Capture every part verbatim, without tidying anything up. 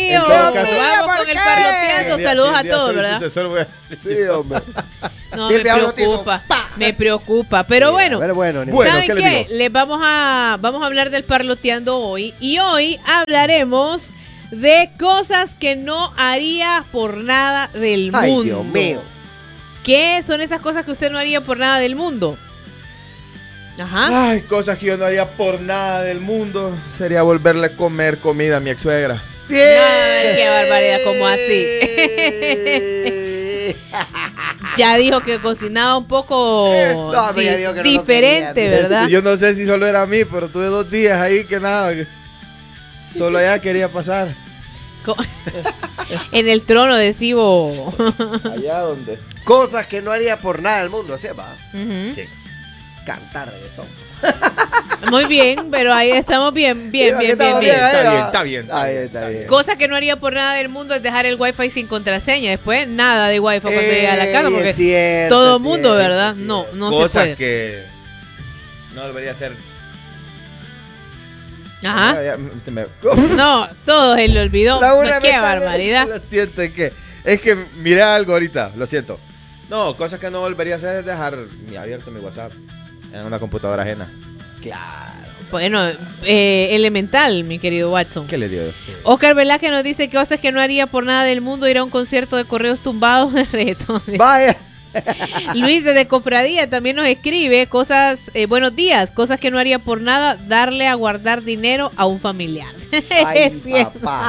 mío! Vamos con el parloteando. Saludos a todos, ¿verdad? Sí, hombre. No, me preocupa, me preocupa. Pero bueno, bueno, ¿saben qué? Les vamos a, vamos a hablar del parloteando hoy. Y hoy hablaremos de cosas que no haría por nada del mundo. Ay, Dios mío. ¿Qué son esas cosas que usted no haría por nada del mundo? Ajá. Ay, cosas que yo no haría por nada del mundo. Sería volverle a comer comida a mi ex suegra. Ay, qué barbaridad, como así. Ya dijo que cocinaba un poco no, di ya dijo que no diferente, quería, ¿verdad? Yo no sé si solo era a mí, pero tuve dos días ahí que nada, que solo allá quería pasar. En el trono de Cibo. Allá donde. Cosas que no haría por nada del mundo, ¿sí? Va. Uh-huh. Sí. Cantar reggaetón. Muy bien, pero ahí estamos bien, bien, bien, bien, bien. Está bien, está bien. Está bien, está bien. Cosa que no haría por nada del mundo es dejar el wifi sin contraseña. Después, nada de wifi cuando llegue a la casa, porque es cierto, todo el es mundo, cierto, ¿verdad? es No, no Cosas se puede. que no debería hacer. Ajá. Ya, ya, se me... No, todo se le olvidó. La una Qué me barbaridad. Lo siento, es que, es que miré algo ahorita, lo siento. No, cosas que no volvería a hacer es dejar mi abierto mi WhatsApp en una computadora ajena. Claro. Bueno, eh, elemental, mi querido Watson. ¿Qué le dio? Oscar Velázquez nos dice que cosas que no haría por nada del mundo ir a un concierto de correos tumbados de reggaetón. Vaya. Luis desde Cofradía también nos escribe cosas, eh, buenos días, cosas que no haría por nada, darle a guardar dinero a un familiar. Ay, Es cierto. papá.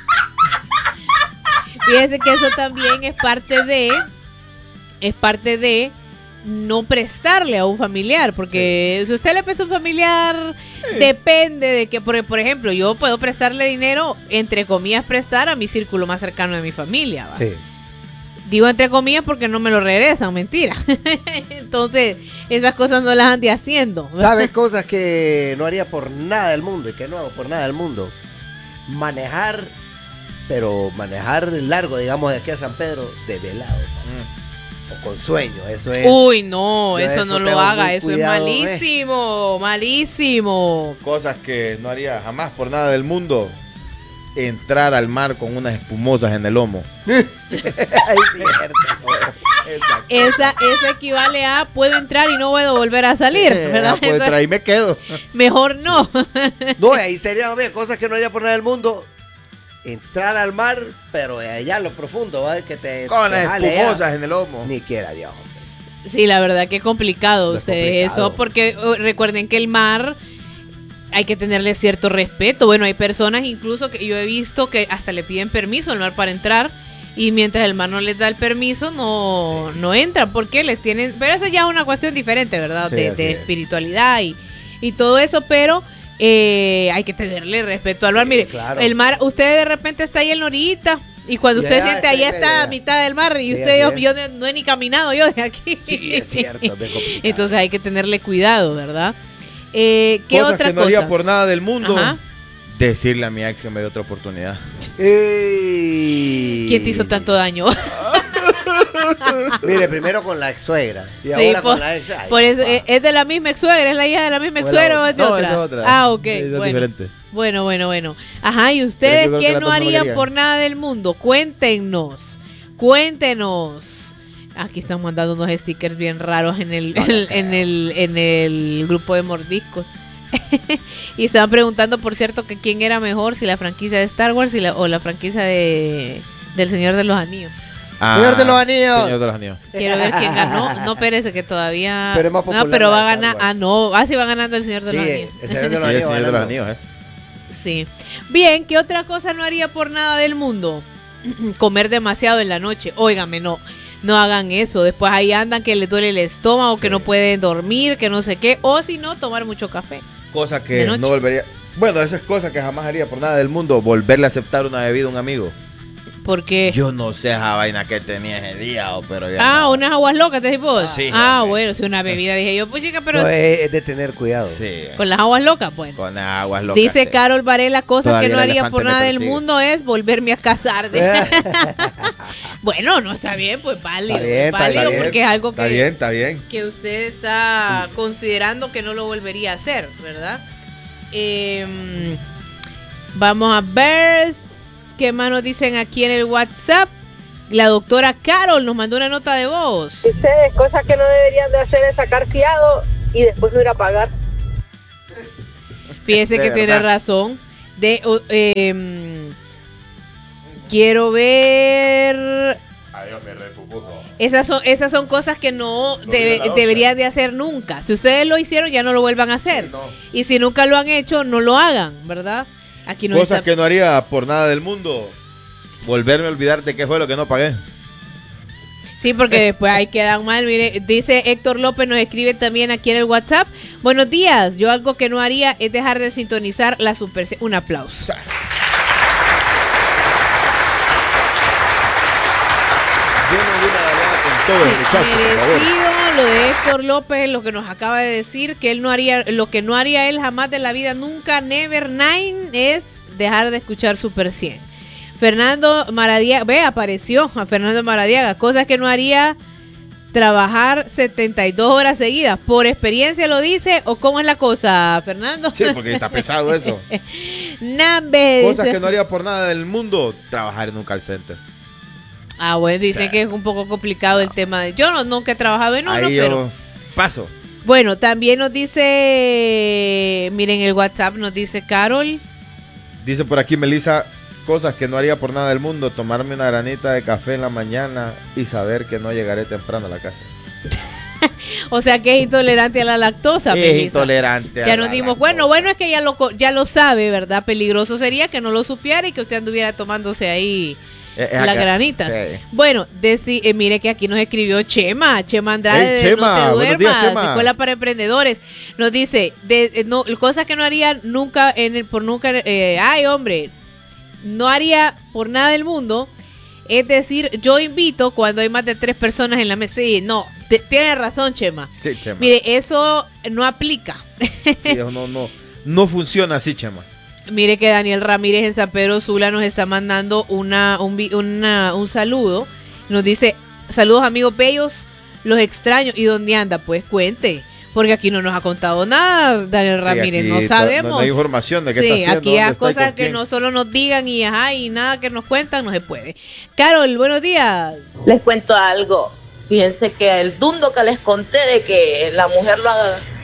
Fíjese que eso también es parte de, es parte de no prestarle a un familiar, porque sí. Si usted le presta a un familiar, sí. Depende de que, por, por ejemplo, yo puedo prestarle dinero, entre comillas, prestar a mi círculo más cercano de mi familia, ¿va? Sí. Digo entre comillas porque no me lo regresan, mentira. Entonces, esas cosas no las ande haciendo. ¿Sabes cosas que no haría por nada del mundo y que no hago por nada del mundo? Manejar, pero manejar largo, digamos, de aquí a San Pedro, de velado. Mm. O con sueño, eso es. Uy, no, Yo eso, eso no lo haga, eso cuidado, es malísimo, eh. malísimo. Cosas que no haría jamás por nada del mundo. Entrar al mar con unas espumosas en el lomo. Esa, eso equivale a puedo entrar y no puedo volver a salir, ¿verdad? Ah, puedo entrar y me quedo. Mejor no. No, ahí sería, hombre, cosas que no haría por nada del mundo. Entrar al mar, pero allá en lo profundo, ¿va? Que te con te las espumosas en el lomo. Ni quiera Dios, hombre. Sí, la verdad que es complicado no ustedes es complicado. eso, porque uh, recuerden que el mar hay que tenerle cierto respeto. Bueno, hay personas incluso que yo he visto que hasta le piden permiso al mar para entrar y mientras el mar no les da el permiso no, sí. no entran porque les tienen, pero eso ya es una cuestión diferente, ¿verdad? Sí, de, de espiritualidad y, y todo eso, pero eh, hay que tenerle respeto al mar. Mire, claro. El mar, usted de repente está ahí en la orillita y cuando usted yeah, siente, ahí está yeah. a mitad del mar y yeah, usted, yeah. yo, yo no he ni caminado yo de aquí. Sí, es cierto. Entonces hay que tenerle cuidado, ¿verdad? Eh, ¿Qué cosas otra que no cosa? haría por nada del mundo. Ajá. Decirle a mi ex que me dé otra oportunidad. Ey. ¿Quién te hizo tanto daño? Mire, primero con la ex suegra y sí, ahora por, con la ex. Ay, por eso, ¿es de la misma ex suegra? ¿Es la hija de la misma ex suegra o es de no, otra? Es otra? Ah, ok. Es bueno. diferente. bueno, bueno, bueno. Ajá, ¿y ustedes qué no harían no por nada del mundo? Cuéntenos. Cuéntenos. Aquí están mandando unos stickers bien raros en el, no, en, en el en el grupo de mordiscos. Y estaban preguntando, por cierto, que quién era mejor, si la franquicia de Star Wars y la, o la franquicia de del Señor de los Anillos. Ah, Señor de los Anillos. Señor de los Anillos. Quiero ver quién ganó. No, parece que todavía. Pero es más popular. No, pero va a ganar. Ah, no. Ah, sí, va ganando el Señor de sí, los Anillos. El Señor de los Anillos. Sí, el Señor de los Anillos, eh. Sí. Bien, ¿qué otra cosa no haría por nada del mundo? Comer demasiado en la noche. Óigame, no. No hagan eso. Después ahí andan que les duele el estómago, sí. Que no pueden dormir, que no sé qué. O si no, tomar mucho café. Cosa que no volvería. Bueno, esa es cosa que jamás haría por nada del mundo. Volverle a aceptar una bebida a un amigo. ¿Por qué? Yo no sé esa vaina que tenía ese día, pero ya Ah, no. Unas aguas locas, te dices vos. Sí, ah, okay. Bueno, si una bebida, dije yo, pues chica, pero. No, es de tener cuidado. Sí. Con las aguas locas, bueno. Con las aguas locas. Dice sí. Carol Varela, cosas Todavía que no haría por nada del mundo es volverme a casar. De... Bueno, no está bien, pues válido. Está bien, válido está bien. Porque es algo que. Está bien, está bien. Que usted está considerando que no lo volvería a hacer, ¿verdad? Eh, vamos a ver. ¿Qué más nos dicen aquí en el WhatsApp? La doctora Carol nos mandó una nota de voz. Ustedes, cosas que no deberían de hacer es sacar fiado y después no ir a pagar. Fíjese que tiene razón. De, uh, eh, quiero ver... Adiós, me repupujo. Esas son, esas son cosas que no debe, deberían de hacer nunca. Si ustedes lo hicieron, ya no lo vuelvan a hacer. Sí, no. Y si nunca lo han hecho, no lo hagan, ¿verdad? Aquí no Cosas está... que no haría por nada del mundo. Volverme a olvidar de qué fue lo que no pagué. Sí, porque después ahí quedan mal. Mire, dice Héctor López, nos escribe también aquí en el WhatsApp. Buenos días, yo algo que no haría es dejar de sintonizar la Super... Un aplauso. Todo sí, el muchacho, merecido lo de Héctor López, lo que nos acaba de decir, que él no haría, lo que no haría él jamás de la vida, nunca, never, nine, es dejar de escuchar Super cien. Fernando Maradiaga, ve, apareció a Fernando Maradiaga, cosas que no haría, trabajar setenta y dos horas seguidas. ¿Por experiencia lo dice o cómo es la cosa, Fernando? Sí, porque está pesado eso. Nambe, cosas dice... que no haría por nada del mundo, trabajar en un call center. Ah, bueno, dicen sí. que es un poco complicado el tema de... Yo no, nunca he trabajado en uno, Ahí pero... yo paso. Bueno, también nos dice... Miren, el WhatsApp nos dice Carol. Dice por aquí Melissa, cosas que no haría por nada del mundo, tomarme una granita de café en la mañana y saber que no llegaré temprano a la casa. O sea que es intolerante a la lactosa, es Melissa. intolerante a Ya la nos dimos, lactosa. bueno, bueno es que ya lo, ya lo sabe, ¿verdad? Peligroso sería que no lo supiera y que usted anduviera tomándose ahí... Eh, eh, las acá, granitas. sí. Bueno, deci, eh, mire que aquí nos escribió Chema, Chema Andrade, Hey, de Chema, No Te buenos Duermas, días, Chema. Escuela para Emprendedores. Nos dice, de, eh, no, cosas que no haría nunca, en el, por nunca, eh, ay hombre, no haría por nada del mundo, es decir, yo invito cuando hay más de tres personas en la mesa. Sí, no, te, tiene razón, Chema. Sí, Chema. Mire, eso no aplica. Sí, no, no, no funciona así, Chema. Mire que Daniel Ramírez en San Pedro Sula nos está mandando una, un, una, un saludo. Nos dice, saludos amigos bellos, los extraño. ¿Y dónde anda? Pues cuente, porque aquí no nos ha contado nada, Daniel Ramírez, sí, no sabemos. No, no hay información de qué sí, está haciendo. aquí hay está cosas que quién. no solo nos digan y ajá, y nada que nos cuentan, no se puede. Carol, buenos días. Les cuento algo. Fíjense que el dundo que les conté de que la mujer lo,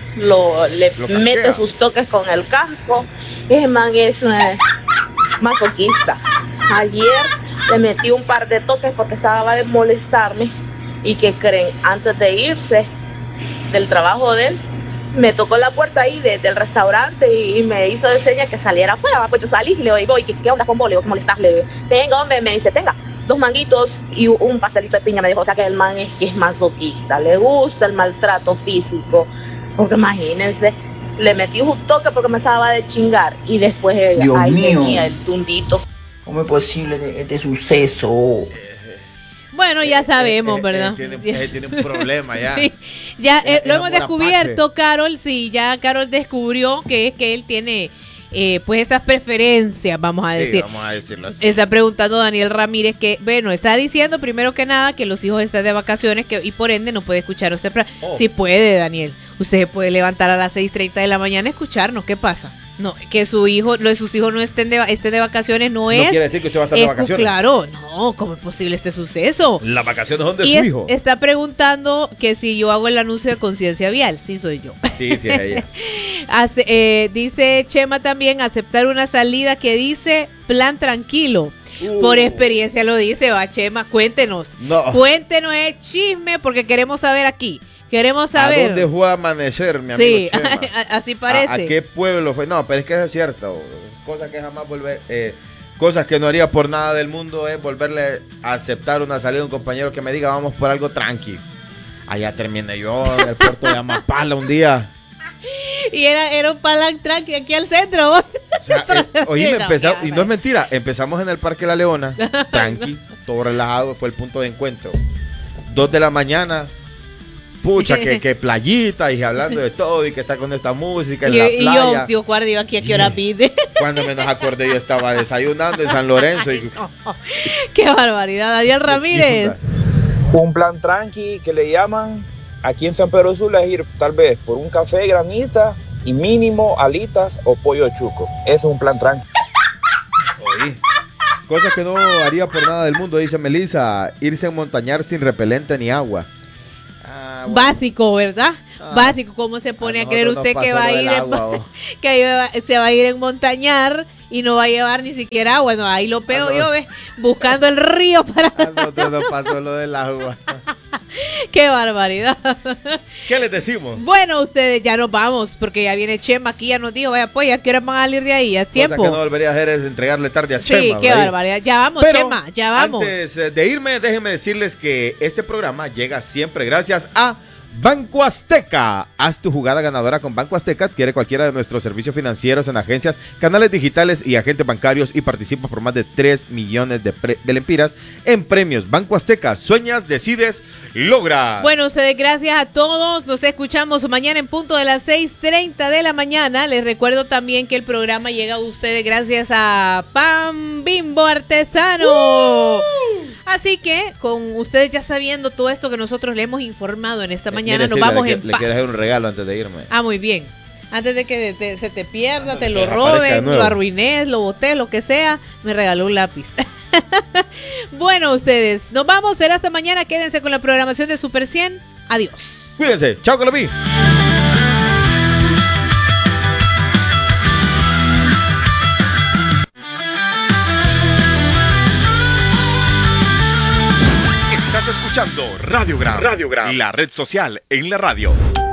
lo le Lo mete casquea. sus toques con el casco, ese man es eh, masoquista. Ayer le metí un par de toques porque estaba de molestarme y que creen, antes de irse del trabajo de él, me tocó la puerta ahí de, del restaurante y, y me hizo de seña que saliera afuera. Pues yo salí y le digo, voy, ¿qué, qué onda con vos? Le digo, ¿qué molestas? Le digo, venga, hombre, me dice, tenga dos manguitos y un pastelito de piña. Me dijo, o sea que el man es que es masoquista, le gusta el maltrato físico. Porque imagínense, le metí un toque porque me estaba de chingar y después ella, Dios ahí mío. tenía el tundito. ¿Cómo es posible de- este suceso? Bueno, ya sabemos, Eh, eh, ¿verdad? eh, tiene, eh, tiene un problema ya. Sí, ya eh, Es- lo es hemos amor descubierto, apache. Carol, sí, ya Carol descubrió que es que él tiene eh, pues esas preferencias, vamos a Sí, decir. vamos a decirlo así. Está preguntando Daniel Ramírez que, bueno, está diciendo primero que nada que los hijos están de vacaciones que, y por ende no puede escuchar usted. Oh. Sí puede, Daniel. Usted se puede levantar a las seis treinta de la mañana y escucharnos. ¿Qué pasa? No, que su hijo, lo de sus hijos no estén de, va- estén de vacaciones no, No es... quiere decir que usted va a estar de es- vacaciones. Claro, no, ¿cómo es posible este suceso? Las vacaciones son de Y su es- hijo. está preguntando que si yo hago el anuncio de conciencia vial. Sí, soy yo. Sí, sí, es ella. Hace- eh, dice Chema también, aceptar una salida que dice plan tranquilo. Uh. Por experiencia lo dice, va Chema, cuéntenos. No. Cuéntenos el chisme porque queremos saber aquí. Queremos ¿A saber. dónde fue a amanecer, mi amigo Sí, Chema? así parece. ¿A, a qué pueblo fue? No, pero es que eso es cierto. Cosas que jamás volver... Eh, cosas que no haría por nada del mundo es volverle a aceptar una salida a un compañero que me diga vamos por algo tranqui. Allá terminé yo en el puerto de Amapala un día. Y era, era un plan tranqui aquí al centro. O sea, eh, oíme, No, empezamos, ya, y no es mentira, empezamos en el Parque La Leona, tranqui, todo relajado, fue el punto de encuentro. Dos de la mañana, pucha, que, que playita, y hablando de todo, y que está con esta música en Y, la y playa. yo, tío Cuardi, aquí a qué hora pide. Cuando menos acordé, yo estaba desayunando en San Lorenzo. Y, Qué barbaridad. Daniel Ramírez. Un plan tranqui que le llaman aquí en San Pedro Sula es ir tal vez por un café granita y mínimo alitas o pollo chuco. Ese es un plan tranqui. oí, Cosas que no haría por nada del mundo, dice Melissa. Irse a montañar sin repelente ni agua. Ah, bueno. Básico, ¿verdad? Ah. Básico. ¿Cómo se pone A a, creer nosotros usted nos que pasó va a lo del ir en, agua, oh. que va- se va a ir en montañar y no va a llevar ni siquiera agua? No, ahí lo pego Ah, no. yo, ¿ves? Buscando el río para... A nosotros nos pasó lo del agua. ¡Qué barbaridad! ¿Qué les decimos? Bueno, ustedes ya nos vamos porque ya viene Chema aquí, ya nos dijo, vaya pues, ya que hora van a salir de ahí, ya es tiempo. Cosa que no volvería a hacer es entregarle tarde a Sí, Chema. qué ¿verdad? barbaridad. Ya vamos, Pero Chema, ya vamos. Antes eh, de irme, déjenme decirles que este programa llega siempre gracias a Banco Azteca. Haz tu jugada ganadora con Banco Azteca. Adquiere cualquiera de nuestros servicios financieros en agencias, canales digitales y agentes bancarios y participa por más de tres millones de, pre- de lempiras en premios. Banco Azteca. Sueñas, decides, logra. Bueno, ustedes, gracias a todos. Nos escuchamos mañana en punto de las seis treinta de la mañana. Les recuerdo también que el programa llega a ustedes gracias a Pan Bimbo Artesano. ¡Uh! Así que, con ustedes ya sabiendo todo esto que nosotros le hemos informado en esta mañana, Mire, nos Silvia, vamos le, en le paz. quiero hacer un regalo antes de irme. Ah, muy bien. Antes de que te- se te pierda, Antes te de lo que desaparezca de roben, nuevo. lo arruines, lo botés, lo que sea, me regaló un lápiz. Bueno, ustedes, nos vamos, será hasta mañana. Quédense con la programación de Super cien. Adiós. Cuídense. Chao, que lo vi. Estás escuchando Radiogram, Radiogram, la red social en la radio.